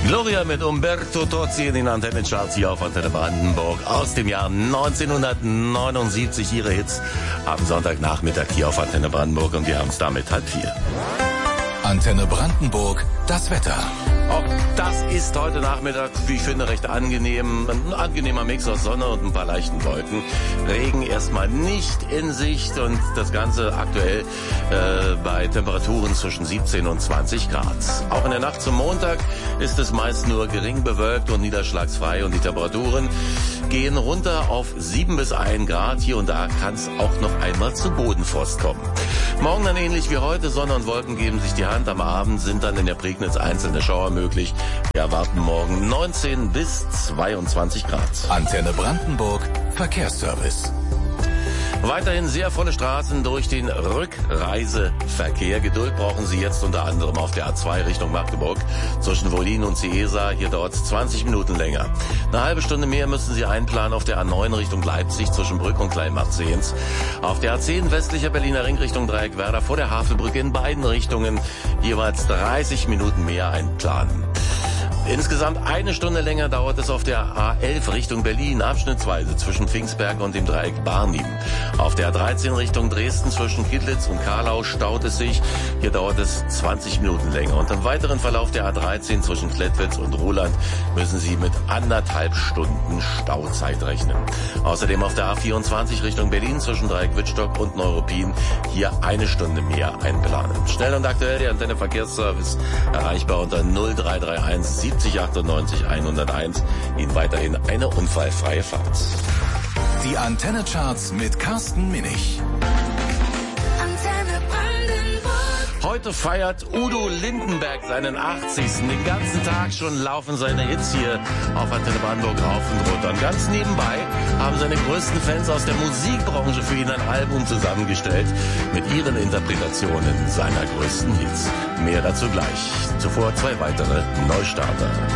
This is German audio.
Gloria mit Umberto Tozzi in den Antennecharts hier auf Antenne Brandenburg aus dem Jahr 1979. Ihre Hits am Sonntagnachmittag hier auf Antenne Brandenburg und wir haben es damit 3:30. Antenne Brandenburg, das Wetter. Auch das ist heute Nachmittag, wie ich finde, recht angenehm. Ein angenehmer Mix aus Sonne und ein paar leichten Wolken. Regen erstmal nicht in Sicht und das Ganze aktuell bei Temperaturen zwischen 17 und 20 Grad. Auch in der Nacht zum Montag ist es meist nur gering bewölkt und niederschlagsfrei und die Temperaturen gehen runter auf 7 bis 1 Grad. Hier und da kann es auch noch einmal zu Bodenfrost kommen. Morgen dann ähnlich wie heute, Sonne und Wolken geben sich die Hand. Am Abend sind dann in der Prignitz einzelne Schauer möglich. Wir erwarten morgen 19 bis 22 Grad. Antenne Brandenburg, Verkehrsservice. Weiterhin sehr volle Straßen durch den Rückreiseverkehr. Geduld brauchen Sie jetzt unter anderem auf der A2 Richtung Magdeburg zwischen Wollin und Ciesa. Hier dauert es 20 Minuten länger. Eine halbe Stunde mehr müssen Sie einplanen auf der A9 Richtung Leipzig zwischen Brück und Kleinmarzehns. Auf der A10 westlicher Berliner Ring Richtung Dreieckwerder vor der Havelbrücke in beiden Richtungen jeweils 30 Minuten mehr einplanen. Insgesamt eine Stunde länger dauert es auf der A11 Richtung Berlin, abschnittsweise zwischen Pfingstberg und dem Dreieck Barnim. Auf der A13 Richtung Dresden zwischen Kittlitz und Karlau staut es sich. Hier dauert es 20 Minuten länger. Und im weiteren Verlauf der A13 zwischen Klettwitz und Ruhland müssen Sie mit 1,5 Stunden Stauzeit rechnen. Außerdem auf der A24 Richtung Berlin zwischen Dreieck Wittstock und Neuruppin hier eine Stunde mehr einplanen. Schnell und aktuell der Antenne Verkehrsservice erreichbar unter 0331 70 98 101. Ihnen weiterhin eine unfallfreie Fahrt. Die Antenne-Charts mit Carsten Minich. Antenne Brandenburg. Heute feiert Udo Lindenberg seinen 80. Den ganzen Tag schon laufen seine Hits hier auf Antenne Brandenburg rauf und runter. Und ganz nebenbei haben seine größten Fans aus der Musikbranche für ihn ein Album zusammengestellt mit ihren Interpretationen seiner größten Hits. Mehr dazu gleich. Zuvor 2 weitere Neustarter.